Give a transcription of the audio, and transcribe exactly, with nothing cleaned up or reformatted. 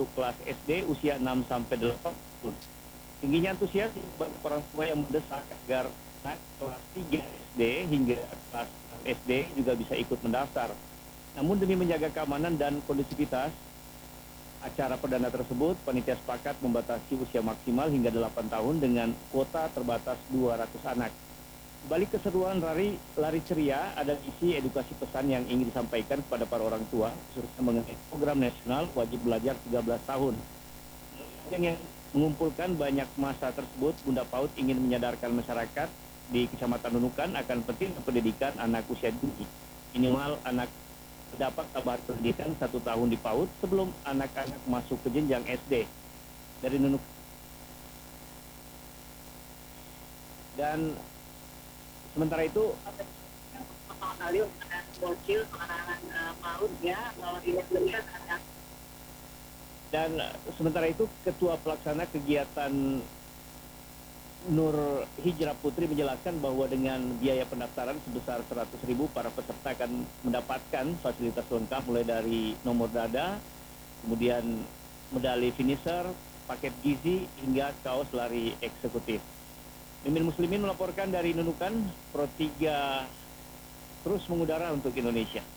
untuk kelas S D usia enam sampai delapan tahun. Tingginya antusias bagi orang tua yang mendesak agar anak kelas tiga S D hingga kelas enam S D juga bisa ikut mendaftar. Namun demi menjaga keamanan dan kondusivitas acara perdana tersebut, panitia sepakat membatasi usia maksimal hingga delapan tahun dengan kuota terbatas dua ratus anak. Balik keseruan lari, lari ceria, ada isi edukasi pesan yang ingin disampaikan kepada para orang tua, khususnya mengenai program nasional wajib belajar tiga belas tahun. Yang mengumpulkan banyak masa tersebut, Bunda PAUD ingin menyadarkan masyarakat di Kecamatan Nunukan akan penting pendidikan anak usia dini. Minimal anak dapat tambahan pendidikan satu tahun di PAUD sebelum anak-anak masuk ke jenjang S D. Dari Nunukan. Dan sementara itu, pertama kali untuk anak bocil, anak-anak uh, PAUD ya, kalau dilihat anak. Dan sementara itu, Ketua Pelaksana Kegiatan Nur Hijrah Putri menjelaskan bahwa dengan biaya pendaftaran sebesar seratus ribu, para peserta akan mendapatkan fasilitas lengkap mulai dari nomor dada, kemudian medali finisher, paket gizi, hingga kaos lari eksekutif. Mimin Muslimin melaporkan dari Nunukan, Pro tiga terus mengudara untuk Indonesia.